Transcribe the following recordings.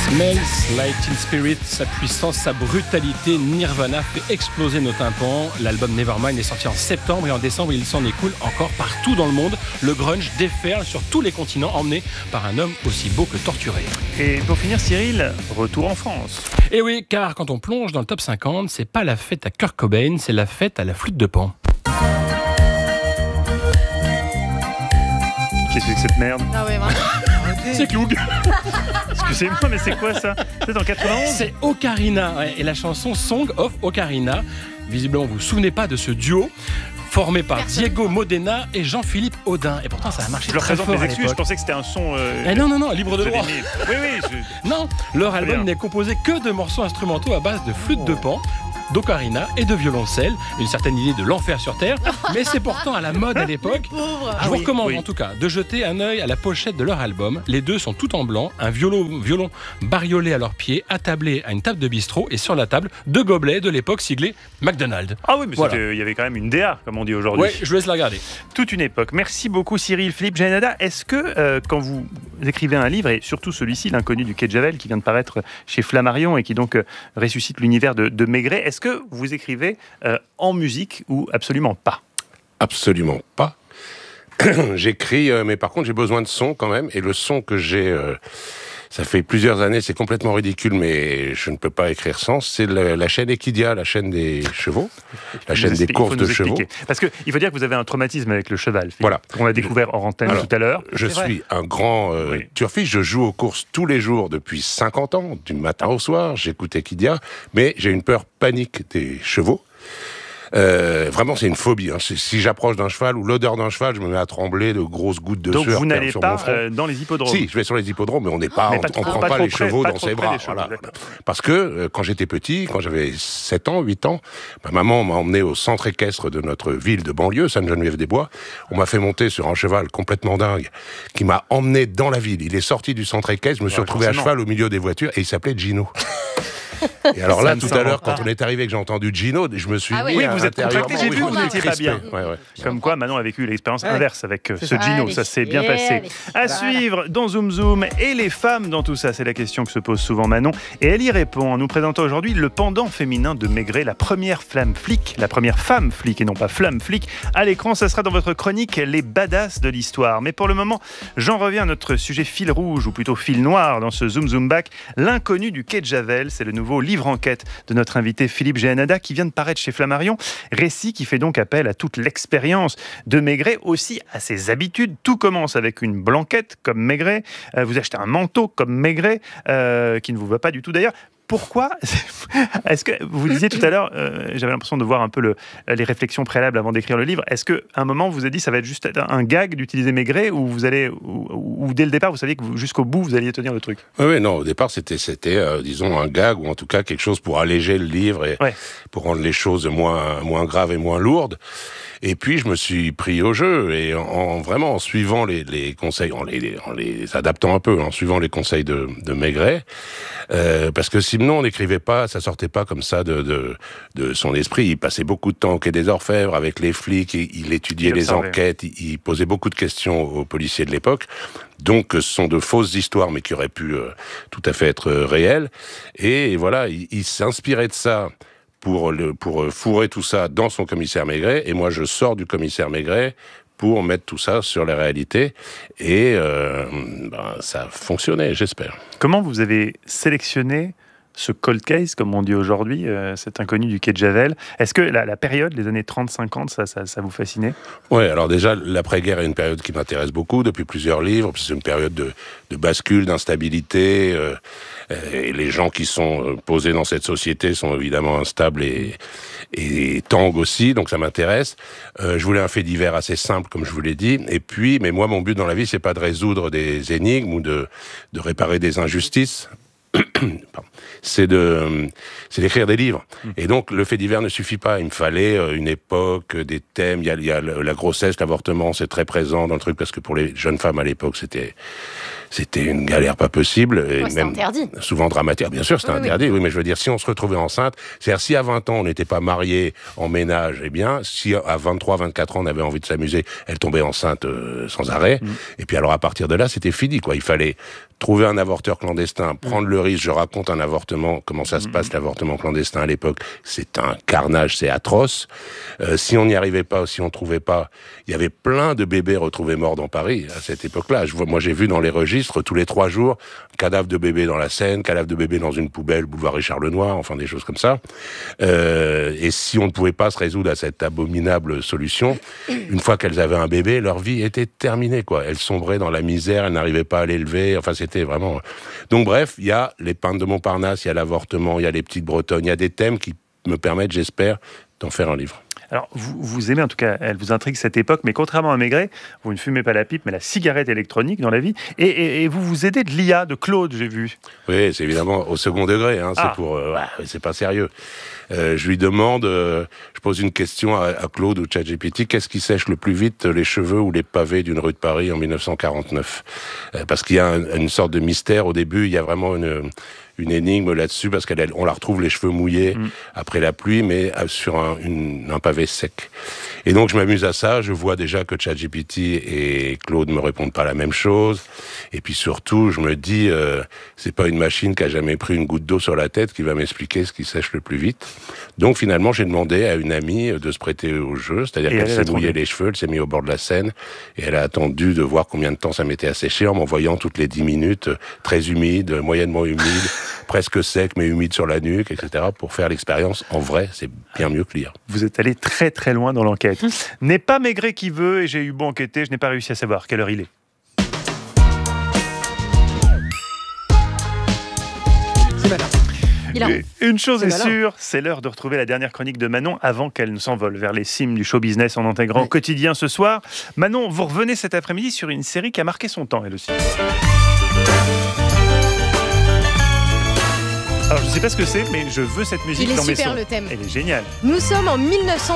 Smells Like Teen Spirit, sa puissance, sa brutalité, Nirvana fait exploser nos tympans. L'album Nevermind est sorti en septembre et en décembre, il s'en écoule encore partout dans le monde. Le grunge déferle sur tous les continents, emmené par un homme aussi beau que torturé. Et pour finir, Cyril, retour en France. Et oui, car quand on plonge dans le top 50, c'est pas la fête à Kurt Cobain, c'est la fête à la flûte de Pan. Qu'est-ce que c'est que cette merde? Ah ouais, vraiment. C'est Cloug. Excusez-moi, mais c'est quoi ça? C'est en 91? C'est Ocarina, ouais, et la chanson Song of Ocarina. Visiblement, vous vous souvenez pas de ce duo formé par Diego Modena et Jean-Philippe Audin. Et pourtant, ça a marché Je leur très présente fort mes à excuses, je l'époque. pensais que c'était un son... Non, libre de droit. Oui, Non, leur album bien. n'est composé que de morceaux instrumentaux à base de flûte de Pan, d'ocarina et de violoncelle. Une certaine idée de l'enfer sur Terre, mais c'est pourtant à la mode à l'époque. Pauvre. Je vous oui, recommande oui. en tout cas de jeter un œil à la pochette de leur album. Les deux sont tout en blanc, un violon bariolé à leurs pieds, attablé à une table de bistrot et sur la table, deux gobelets de l'époque siglés McDonald's. Ah oui, mais Voilà. il y avait quand même une DA, comme on dit aujourd'hui. Ouais, je vous laisse la regarder. Toute une époque. Merci beaucoup Cyril. Philippe Jaénada, est-ce que quand vous écrivez un livre, et surtout celui-ci, L'inconnu du quai de Javel, qui vient de paraître chez Flammarion et qui donc ressuscite l'univers de Maigret, est-ce que vous écrivez en musique ou absolument pas? Absolument pas. J'écris, mais par contre j'ai besoin de son quand même, et le son que j'ai, ça fait plusieurs années, c'est complètement ridicule, mais je ne peux pas écrire sans, c'est la chaîne Equidia, la chaîne des chevaux, la chaîne des courses de chevaux. Parce qu'il faut dire que vous avez un traumatisme avec le cheval, Philippe. Voilà. On l'a découvert hors antenne Alors, tout à l'heure. Je C'est suis un grand Oui. turfiste, je joue aux courses tous les jours depuis 50 ans, du matin au soir, j'écoute Equidia, mais j'ai une peur panique des chevaux. Vraiment, c'est une phobie. Hein. Si j'approche d'un cheval ou l'odeur d'un cheval, je me mets à trembler, de grosses gouttes de Donc sueur vous n'allez sur pas mon front. dans les hippodromes. Si, je vais sur les hippodromes, mais on n'est pas, Mais on pas trop- prend pas pas trop les près- chevaux pas dans trop ses près bras. des chevaux, Voilà. d'accord. Parce que quand j'étais petit, quand j'avais 7 ans, 8 ans, ma maman m'a emmené au centre équestre de notre ville de banlieue, Sainte-Geneviève-des-Bois. On m'a fait monter sur un cheval complètement dingue qui m'a emmené dans la ville. Il est sorti du centre équestre, je me suis retrouvé à forcément. cheval au milieu des voitures et il s'appait Gino. Et alors là, Ça ne tout à s'invente l'heure, pas. quand on est arrivé que j'ai entendu Gino, je me suis Ah oui. mis Oui, à vous êtes intérieurement, contracté, j'ai vu, oui, vous n'étiez pas crispé. bien. Ouais. Comme quoi, Manon a vécu l'expérience Ouais. inverse avec ce ça. Gino. Allez, Ça s'est bien passé. allez. À Voilà. suivre dans Zoom Zoom. Et les femmes dans tout ça, c'est la question que se pose souvent Manon. Et elle y répond en nous présentant aujourd'hui le pendant féminin de Maigret, la première femme flic et non pas flamme flic. À l'écran, ça sera dans votre chronique Les badass de l'histoire. Mais pour le moment, j'en reviens à notre sujet fil rouge, ou plutôt fil noir dans ce Zoom Zoom Back. L'inconnu du quai de Javel, c'est le nouveau livre enquête de notre invité Philippe Jaénada qui vient de paraître chez Flammarion. Récit qui fait donc appel à toute l'expérience de Maigret, aussi à ses habitudes. Tout commence avec une blanquette comme Maigret. Vous achetez un manteau comme Maigret, qui ne vous va pas du tout d'ailleurs. Pourquoi? Est-ce que vous disiez tout à l'heure, j'avais l'impression de voir un peu les réflexions préalables avant d'écrire le livre. Est-ce qu'à un moment vous avez dit ça va être juste un gag d'utiliser Maigret, ou vous allez, ou dès le départ vous saviez que jusqu'au bout vous alliez tenir le truc? Oui, non, au départ, c'était disons, un gag, ou en tout cas quelque chose pour alléger le livre et Ouais. pour rendre les choses moins graves et moins lourdes. Et puis, je me suis pris au jeu, et vraiment en suivant les conseils, en les adaptant un peu, en suivant les conseils de Maigret, parce que sinon, on n'écrivait pas, ça sortait pas comme ça de son esprit. Il passait beaucoup de temps au Quai des Orfèvres avec les flics, il étudiait les observait. enquêtes, il posait beaucoup de questions aux policiers de l'époque. Donc, ce sont de fausses histoires, mais qui auraient pu tout à fait être réelles. Et voilà, il s'inspirait de ça pour fourrer tout ça dans son commissaire Maigret, et moi je sors du commissaire Maigret pour mettre tout ça sur la réalité, et ça a fonctionné, j'espère. Comment vous avez sélectionné ce cold case, comme on dit aujourd'hui, cet inconnu du quai de Javel? Est-ce que la période, les années 30-50, ça vous fascinait? Ouais, alors déjà, l'après-guerre est une période qui m'intéresse beaucoup, depuis plusieurs livres. C'est une période de bascule, d'instabilité. Et les gens qui sont posés dans cette société sont évidemment instables et tanguent aussi, donc ça m'intéresse. Je voulais un fait divers assez simple, comme je vous l'ai dit. Et puis, mais moi, mon but dans la vie, c'est pas de résoudre des énigmes ou de réparer des injustices. C'est d'écrire des livres. Et donc, le fait divers ne suffit pas. Il me fallait une époque, des thèmes. Il y a la grossesse, l'avortement, c'est très présent dans le truc, parce que pour les jeunes femmes à l'époque, c'était c'était une galère pas possible. Et c'était même interdit. Souvent dramatique. Bien sûr, c'était interdit, oui, mais je veux dire, si on se retrouvait enceinte, c'est-à-dire si à 20 ans, on n'était pas mariés en ménage, eh bien, si à 23, 24 ans, on avait envie de s'amuser, elle tombait enceinte sans arrêt. Et puis alors, à partir de là, c'était fini, quoi. Il fallait trouver un avorteur clandestin, prendre le risque. Je raconte un avortement, comment ça se passe, l'avortement clandestin à l'époque. C'est un carnage, c'est atroce. Si on n'y arrivait pas, si on trouvait pas, il y avait plein de bébés retrouvés morts dans Paris à cette époque-là. Moi, j'ai vu dans les registres, tous les 3 jours, cadavre de bébé dans la Seine, cadavre de bébé dans une poubelle, boulevard Richard Lenoir, enfin des choses comme ça. Et si on ne pouvait pas se résoudre à cette abominable solution, une fois qu'elles avaient un bébé, leur vie était terminée, quoi. Elles sombraient dans la misère, elles n'arrivaient pas à l'élever, enfin c'était vraiment... Donc bref, il y a les peintres de Montparnasse, il y a l'avortement, il y a les petites Bretonnes, il y a des thèmes qui me permettent, j'espère, d'en faire un livre. Alors, vous aimez, en tout cas, elle vous intrigue cette époque, mais contrairement à Maigret, vous ne fumez pas la pipe, mais la cigarette électronique dans la vie, et vous vous aidez de l'IA, de Claude, j'ai vu. Oui, c'est évidemment au second degré, hein, c'est pas sérieux. Je lui demande, je pose une question à Claude ou ChatGPT, qu'est-ce qui sèche le plus vite, les cheveux ou les pavés d'une rue de Paris en 1949 ? Parce qu'il y a une sorte de mystère au début, il y a vraiment une énigme là-dessus, parce qu'on la retrouve les cheveux mouillés après la pluie, mais sur un pavé sec. Et donc je m'amuse à ça, je vois déjà que ChatGPT et Claude me répondent pas la même chose, et puis surtout je me dis, c'est pas une machine qui a jamais pris une goutte d'eau sur la tête qui va m'expliquer ce qui sèche le plus vite. Donc finalement j'ai demandé à une amie de se prêter au jeu, c'est-à-dire qu'elle s'est mouillé les cheveux, elle s'est mise au bord de la Seine, et elle a attendu de voir combien de temps ça m'était asséché en m'envoyant toutes les 10 minutes, très humide, moyennement humide, presque sec mais humide sur la nuque, etc. pour faire l'expérience. En vrai, c'est bien mieux que lire. Vous êtes allé très très loin dans l'enquête. N'est pas Maigret qui veut, et j'ai eu beau enquêter, je n'ai pas réussi à savoir quelle heure il est. C'est malin. Une chose est sûre, c'est l'heure de retrouver la dernière chronique de Manon avant qu'elle ne s'envole vers les cimes du show business en intégrant Quotidien ce soir. Manon, vous revenez cet après-midi sur une série qui a marqué son temps, elle aussi. Alors, je ne sais pas ce que c'est, mais je veux cette musique dans mes sons. Il est super, le thème. Elle est géniale. Nous sommes en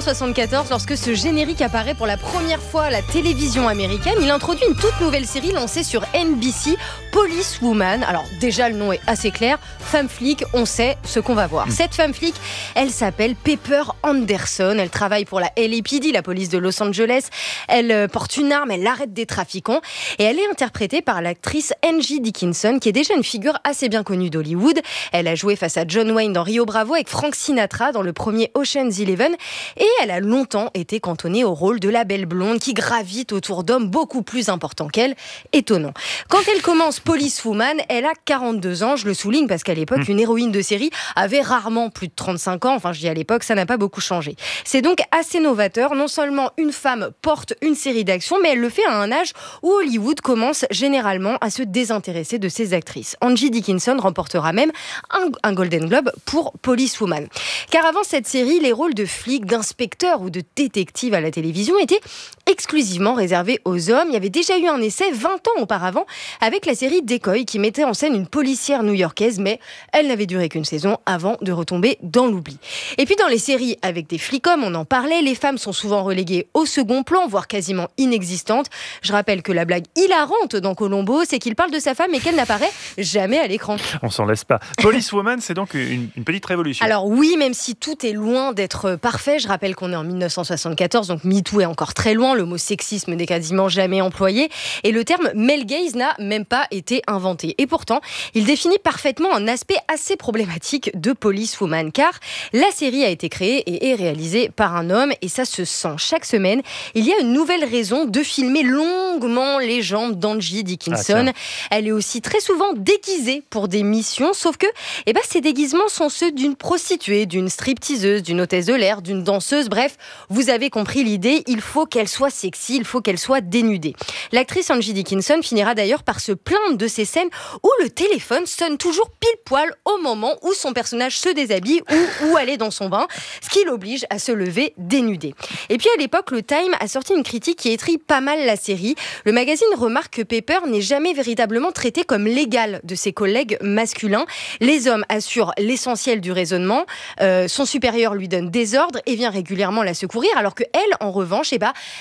1974 lorsque ce générique apparaît pour la première fois à la télévision américaine. Il introduit une toute nouvelle série lancée sur NBC, Police Woman. Alors déjà, le nom est assez clair. Femme flic, on sait ce qu'on va voir. Cette femme flic, elle s'appelle Pepper Anderson. Elle travaille pour la LAPD, la police de Los Angeles. Elle porte une arme, elle arrête des trafiquants. Et elle est interprétée par l'actrice Angie Dickinson, qui est déjà une figure assez bien connue d'Hollywood. Elle a joué face à John Wayne dans Rio Bravo avec Frank Sinatra dans le premier Ocean's 11 et elle a longtemps été cantonnée au rôle de la belle blonde qui gravite autour d'hommes beaucoup plus importants qu'elle. Étonnant. Quand elle commence Police Woman, elle a 42 ans, je le souligne parce qu'à l'époque, une héroïne de série avait rarement plus de 35 ans, enfin je dis à l'époque, ça n'a pas beaucoup changé. C'est donc assez novateur, non seulement une femme porte une série d'actions, mais elle le fait à un âge où Hollywood commence généralement à se désintéresser de ses actrices. Angie Dickinson remportera même un Golden Globe pour Police Woman. Car avant cette série, les rôles de flics, d'inspecteurs ou de détectives à la télévision étaient exclusivement réservés aux hommes. Il y avait déjà eu un essai 20 ans auparavant avec la série Decoy qui mettait en scène une policière new-yorkaise, mais elle n'avait duré qu'une saison avant de retomber dans l'oubli. Et puis dans les séries avec des flics-hommes, on en parlait, les femmes sont souvent reléguées au second plan, voire quasiment inexistantes. Je rappelle que la blague hilarante dans Columbo, c'est qu'il parle de sa femme et qu'elle n'apparaît jamais à l'écran. On s'en laisse pas. Police Woman, c'est donc une petite révolution. Alors oui, même si tout est loin d'être parfait, je rappelle qu'on est en 1974, donc MeToo est encore très loin, le mot sexisme n'est quasiment jamais employé, et le terme male gaze n'a même pas été inventé. Et pourtant, il définit parfaitement un aspect assez problématique de Police Woman, car la série a été créée et est réalisée par un homme, et ça se sent. Chaque semaine, il y a une nouvelle raison de filmer longuement les jambes d'Angie Dickinson. Elle est aussi très souvent déguisée pour des missions, sauf que ces déguisements sont ceux d'une prostituée, d'une stripteaseuse, d'une hôtesse de l'air, d'une danseuse. Bref, vous avez compris l'idée, il faut qu'elle soit sexy, il faut qu'elle soit dénudée. L'actrice Angie Dickinson finira d'ailleurs par se plaindre de ces scènes où le téléphone sonne toujours pile poil au moment où son personnage se déshabille ou où elle est dans son bain, ce qui l'oblige à se lever dénudée. Et puis à l'époque, le Time a sorti une critique qui étrille pas mal la série. Le magazine remarque que Pepper n'est jamais véritablement traitée comme l'égale de ses collègues masculins. Les hommes assure l'essentiel du raisonnement, son supérieur lui donne des ordres et vient régulièrement la secourir, alors que elle, en revanche,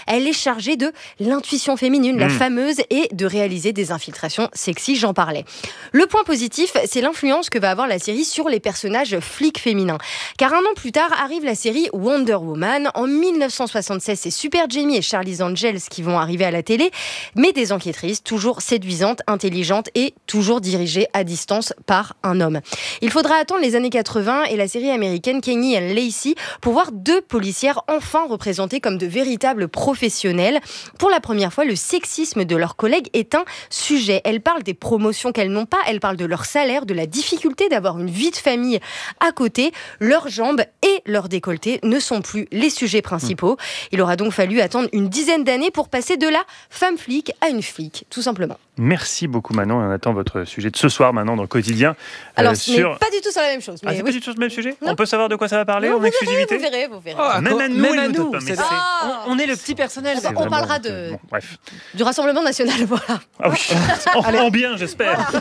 Elle est chargée de l'intuition féminine, la fameuse, et de réaliser des infiltrations sexy, j'en parlais. Le point positif, c'est l'influence que va avoir la série sur les personnages flics féminins. Car un an plus tard arrive la série Wonder Woman. En 1976, c'est Super Jamie et Charlie's Angels qui vont arriver à la télé, mais des enquêtrices toujours séduisantes, intelligentes et toujours dirigées à distance par un homme. Il faudra attendre les années 80 et la série américaine Kenny and Lacey pour voir deux policières enfin représentées comme de véritables professionnelles. Pour la première fois, le sexisme de leurs collègues est un sujet. Elles parlent des promotions qu'elles n'ont pas, elles parlent de leur salaire, de la difficulté d'avoir une vie de famille à côté. Leurs jambes et leurs décolletés ne sont plus les sujets principaux. Il aura donc fallu attendre une dizaine d'années pour passer de la femme flic à une flic, tout simplement. Merci beaucoup Manon, on attend votre sujet de ce soir maintenant dans le quotidien. Alors ce n'est pas du tout sur la même chose. Mais c'est oui. pas du tout sur le même sujet. Non. On peut savoir de quoi ça va parler en exclusivité. Vous verrez. Même à nous, même elle à nous nous, donne pas, mais on est le petit personnel. c'est On vraiment parlera honteux. Bon, bref. du Rassemblement National, voilà. Ah oui, en bien j'espère.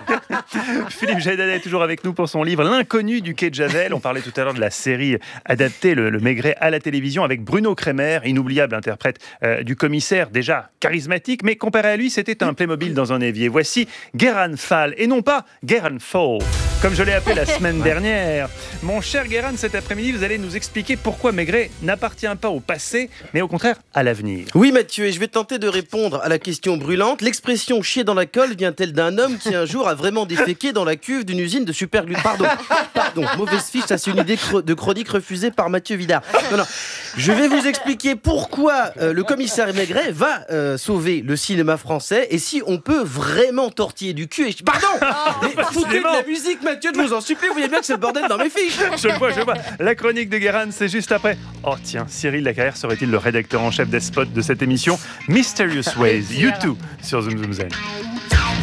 Philippe Jaïdada est toujours avec nous pour son livre L'inconnu du quai de Javel. On parlait tout à l'heure de la série adaptée, le Maigret à la télévision, avec Bruno Kremer, inoubliable interprète du commissaire, déjà charismatique, mais comparé à lui, c'était un Playmobil dans un évier. Voici Guéran Fall, et non pas Guéran Fall, comme je l'ai appelé la semaine dernière. Mon cher Guéran, cet après-midi, vous allez nous expliquer pourquoi Maigret n'appartient pas au passé, mais au contraire à l'avenir. Oui Mathieu, et je vais tenter de répondre à la question brûlante. L'expression « chier dans la colle » vient-elle d'un homme qui un jour a vraiment déféqué dans la cuve d'une usine de superglue? Pardon, mauvaise fiche, ça c'est une idée de chronique refusée par Mathieu Vidard. Non, je vais vous expliquer pourquoi le commissaire Maigret va sauver le cinéma français et si on peut vraiment tortiller du cul. Pardon, mais foutez de la musique Mathieu, je vous en supplie, vous voyez bien que c'est le bordel dans mes fiches. Je le vois. La chronique de Guéran, c'est juste après. Oh tiens, Cyril Lacarrière serait-il le rédacteur en chef des spots de cette émission Mysterious Ways, U2 sur Zoom Zoom Zen.